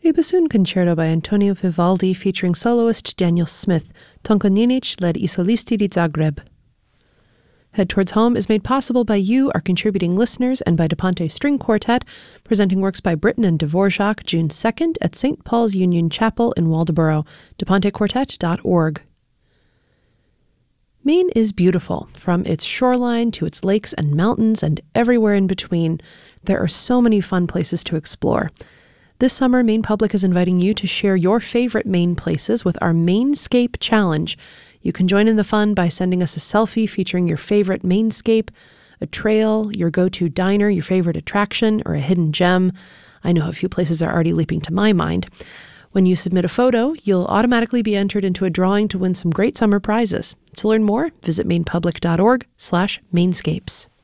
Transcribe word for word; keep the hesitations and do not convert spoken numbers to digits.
A bassoon concerto by Antonio Vivaldi featuring soloist Daniel Smith. Tonko Ninic led I Solisti di Zagreb. Head Towards Home is made possible by you, our contributing listeners, and by Da Ponte String Quartet, presenting works by Britten and Dvorak June second at Saint Paul's Union Chapel in Waldoboro, da ponte quartet dot org. Maine is beautiful, from its shoreline to its lakes and mountains and everywhere in between. There are so many fun places to explore. This summer, Maine Public is inviting you to share your favorite Maine places with our Mainscape Challenge. You can join in the fun by sending us a selfie featuring your favorite Mainscape, a trail, your go-to diner, your favorite attraction, or a hidden gem. I know a few places are already leaping to my mind. When you submit a photo, you'll automatically be entered into a drawing to win some great summer prizes. To learn more, visit mainepublic dot org slash mainscapes.